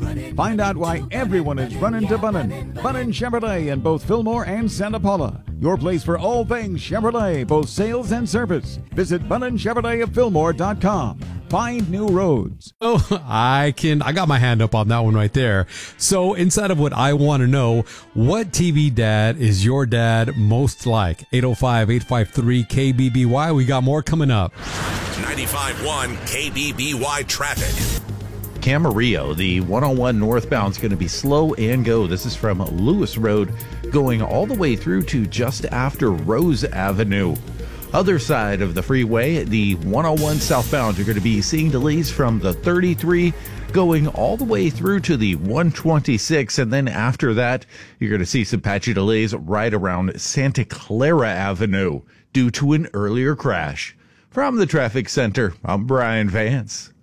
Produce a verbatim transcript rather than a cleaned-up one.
Find out why everyone is running to Bunnin. Bunnin Chevrolet in both Fillmore and Santa Paula. Your place for all things Chevrolet, both sales and service. Visit Bunnin Chevrolet of Fillmore dot com. Find new roads. Oh, I can, I got my hand up on that one right there. So inside of what I want to know, what T V dad is your dad most like? eight oh five, eight five three, K B B Y. We got more coming up. ninety-five point one K B B Y traffic. Camarillo, the one oh one northbound is going to be slow and go. This is from Lewis Road going all the way through to just after Rose Avenue. Other side of the freeway, the one oh one southbound, you're going to be seeing delays from the thirty-three going all the way through to the one twenty-six. And then after that, you're going to see some patchy delays right around Santa Clara Avenue due to an earlier crash. From the traffic center, I'm Brian Vance.